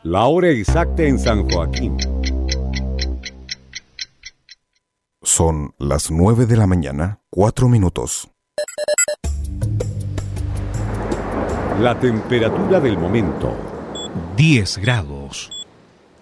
La hora exacta en San Joaquín. Son las 9 de la mañana, 4 minutos. La temperatura del momento. 10 grados.